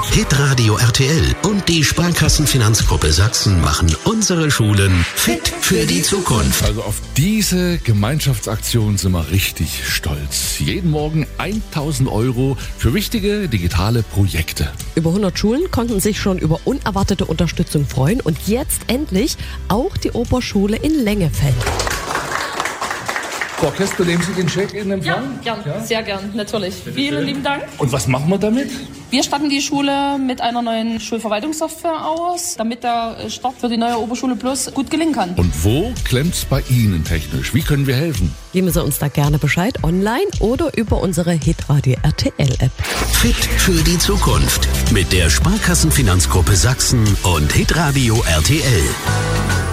Hitradio RTL und die Sparkassenfinanzgruppe Sachsen machen unsere Schulen fit für die Zukunft. Also auf diese Gemeinschaftsaktion sind wir richtig stolz. Jeden Morgen 1.000 € für wichtige digitale Projekte. Über 100 Schulen konnten sich schon über unerwartete Unterstützung freuen und jetzt endlich auch die Oberschule in Lengefeld. Frau Kesper, nehmen Sie den Scheck in Empfang? Ja, gern, ja? Sehr gern, natürlich. Vielen lieben Dank. Und was machen wir damit? Wir statten die Schule mit einer neuen Schulverwaltungssoftware aus, damit der Start für die neue Oberschule Plus gut gelingen kann. Und wo klemmt's bei Ihnen technisch? Wie können wir helfen? Geben Sie uns da gerne Bescheid online oder über unsere Hitradio RTL App. Fit für die Zukunft mit der Sparkassenfinanzgruppe Sachsen und Hitradio RTL.